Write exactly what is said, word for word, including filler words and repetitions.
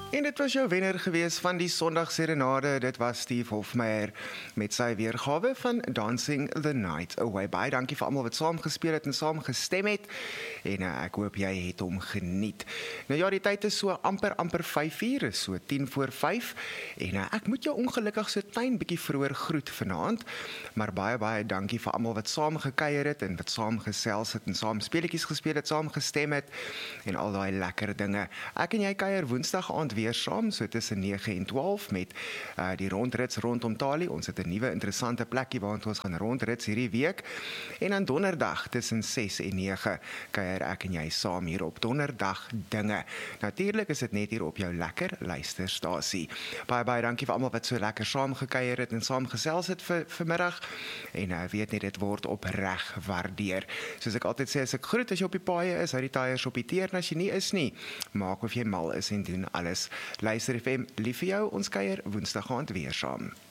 En dit was jou wenner gewees van die Sondagserenade. Dit was Steve Hofmeyr met sy weergawe van Dancing the Night Away. Baie dankie vir almal wat saam gespeel het en saam gestem het. En uh, ek hoop jy het hom geniet. Nou ja, die tyd is so amper amper vyf uur, so tien voor vyf. En uh, ek moet jou ongelukkig so klein bietjie vroeër groet vanaand. Maar baie baie dankie vir almal wat saam gekuier het en wat saam gesels het en saam speletjies gespeel het, saam gestem het en al daai lekker dinge. Ek en jy kuier Woensdag aand weer saam, so tussen nege en twaalf met uh, die rondrits rondom Talie. Ons het 'n nuwe interessante plekkie waar ons gaan rondrits hierdie week. En dan Donderdag tussen ses en nege kuier ek en jy saam hier op Donderdag dinge. Natuurlik is dit net hier op jou lekker luisterstasie. Baie baie dankie vir almal wat so lekker saam gekuier het en saam gesels het vir vanmiddag. En uh, weet net dit word opreg waardeer. Soos ek altyd sê, as ek groet as jy op die paaie is, hou die tyres op die teer, en as jy nie is nie, maak of jy mal is en doen alles. Luister F M, lief vir jou, ons kuier Woensdag aand weer saam.